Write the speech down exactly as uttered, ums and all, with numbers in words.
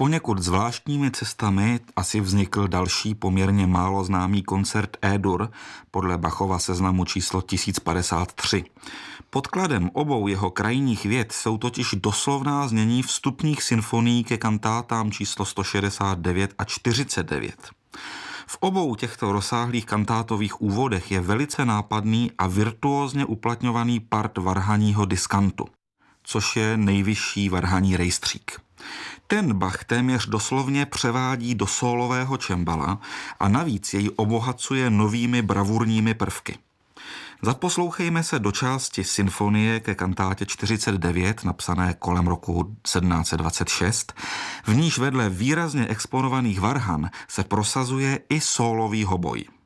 Poněkud zvláštními cestami asi vznikl další poměrně málo známý koncert E-dur podle Bachova seznamu číslo tisíc padesát tři. Podkladem obou jeho krajních vět jsou totiž doslovná znění vstupních symfonií ke kantátám číslo sto šedesát devět a čtyřicet devět. V obou těchto rozsáhlých kantátových úvodech je velice nápadný a virtuózně uplatňovaný part varhaního diskantu, což je nejvyšší varhaní rejstřík. Ten Bach téměř doslovně převádí do sólového čembala a navíc jej obohacuje novými bravurními prvky. Zaposlouchejme se do části symfonie ke kantátě čtyřicet devět, napsané kolem roku sedmnáct set dvacet šest, v níž vedle výrazně exponovaných varhan se prosazuje i sólový hoboj.